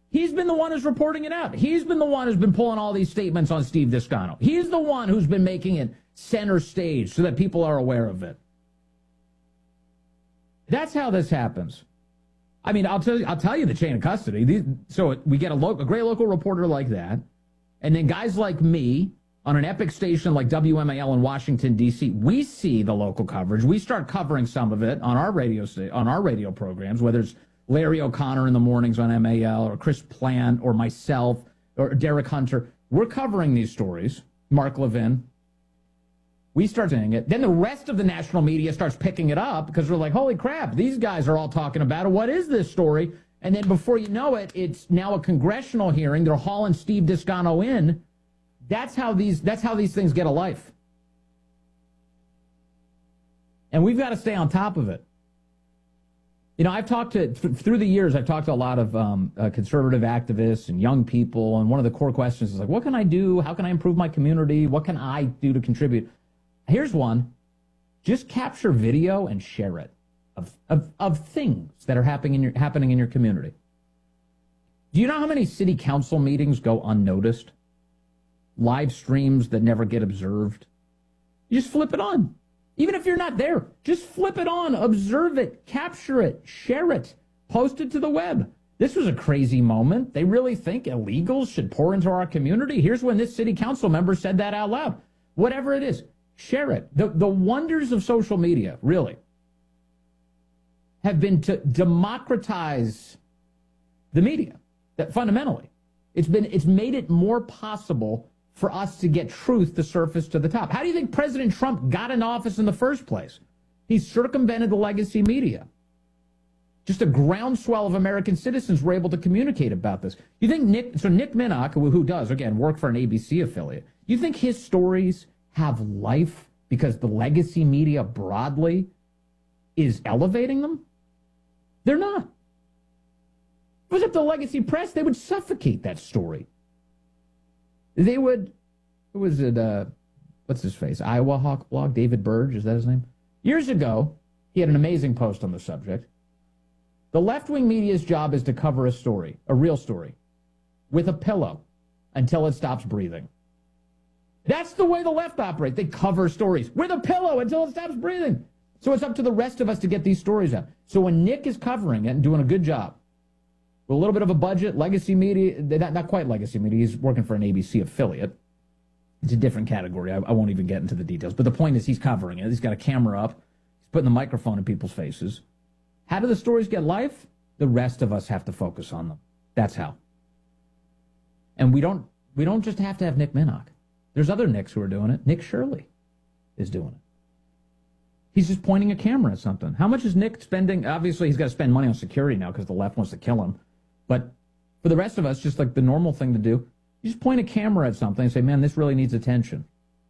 He's been the one who's reporting it out. He's been the one who's been pulling all these statements on Steve Descano. He's the one who's been making it center stage so that people are aware of it. That's how this happens. I mean, I'll tell you the chain of custody. So we get a great local reporter like that, and then guys like me on an epic station like WMAL in Washington, D.C., we see the local coverage. We start covering some of it on our radio programs, whether it's Larry O'Connor in the mornings on MAL or Chris Plant or myself or Derek Hunter. We're covering these stories. Mark Levin. We start saying it. Then the rest of the national media starts picking it up because we're like, holy crap, these guys are all talking about it. What is this story? And then before you know it, it's now a congressional hearing. They're hauling Steve Descano in. That's how these things get a life. And we've got to stay on top of it. You know, through the years, I've talked to a lot of conservative activists and young people, and one of the core questions is like, what can I do? How can I improve my community? What can I do to contribute? Here's one. Just capture video and share it of things that are happening in your community. Do you know how many city council meetings go unnoticed? Live streams that never get observed? You just flip it on. Even if you're not there, just flip it on, observe it, capture it, share it, post it to the web. This was a crazy moment. They really think illegals should pour into our community? Here's when this city council member said that out loud. Whatever it is, share it. The wonders of social media, really, have been to democratize the media. That fundamentally, it's made it more possible for us to get truth to surface to the top. How do you think President Trump got in office in the first place? He circumvented the legacy media. Just a groundswell of American citizens were able to communicate about this. You think Nick Minnock, who does, again, work for an ABC affiliate, you think his stories have life because the legacy media broadly is elevating them? They're not. If it was up to the legacy press, they would suffocate that story. They would, who was it, what's his face, Iowa Hawk blog, David Burge, is that his name? Years ago, he had an amazing post on the subject. The left-wing media's job is to cover a story, a real story, with a pillow until it stops breathing. That's the way the left operate. They cover stories with a pillow until it stops breathing. So it's up to the rest of us to get these stories out. So when Nick is covering it and doing a good job, with a little bit of a budget, legacy media, not quite legacy media, he's working for an ABC affiliate. It's a different category. I won't even get into the details. But the point is he's covering it. He's got a camera up. He's putting the microphone in people's faces. How do the stories get life? The rest of us have to focus on them. That's how. And we don't just have to have Nick Minnock. There's other Nicks who are doing it. Nick Shirley is doing it. He's just pointing a camera at something. How much is Nick spending? Obviously, he's got to spend money on security now because the left wants to kill him. But for the rest of us, just like the normal thing to do, you just point a camera at something and say, man, this really needs attention.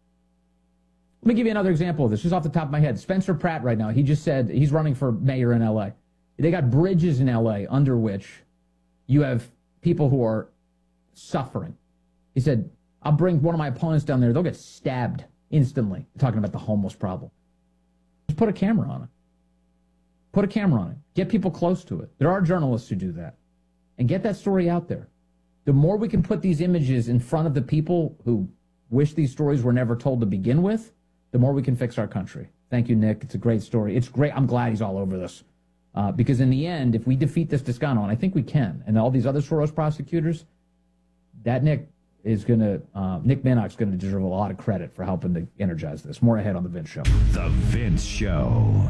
Let me give you another example of this, just off the top of my head. Spencer Pratt right now, he just said he's running for mayor in L.A. They got bridges in L.A. under which you have people who are suffering. He said, I'll bring one of my opponents down there. They'll get stabbed instantly. Talking about the homeless problem. Just put a camera on it. Put a camera on it. Get people close to it. There are journalists who do that. And get that story out there. The more we can put these images in front of the people who wish these stories were never told to begin with, the more we can fix our country. Thank you, Nick. It's a great story. It's great. I'm glad he's all over this. Because in the end, if we defeat this Descano, and I think we can, and all these other Soros prosecutors, that Nick Minnock's going to deserve a lot of credit for helping to energize this. More ahead on The Vince Show. The Vince Show.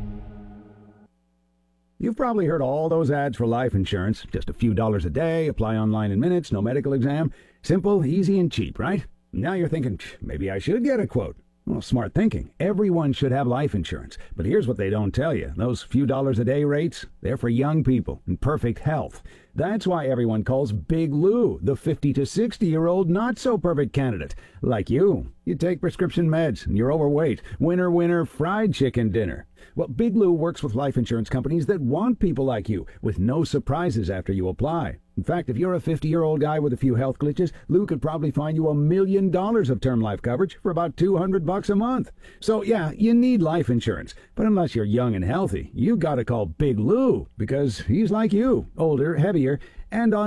You've probably heard all those ads for life insurance. Just a few dollars a day, apply online in minutes, no medical exam. Simple, easy, and cheap, right? Now you're thinking, maybe I should get a quote. Well, smart thinking. Everyone should have life insurance. But here's what they don't tell you. Those few dollars a day rates, they're for young people in perfect health. That's why everyone calls Big Lou the 50 to 60-year-old not-so-perfect candidate. Like you. You take prescription meds and you're overweight. Winner, winner, fried chicken dinner. Well, Big Lou works with life insurance companies that want people like you, with no surprises after you apply. In fact, if you're a 50-year-old guy with a few health glitches, Lou could probably find you $1 million of term life coverage for about $200 a month. So, yeah, you need life insurance. But unless you're young and healthy, you gotta call Big Lou, because he's like you, older, heavier, and on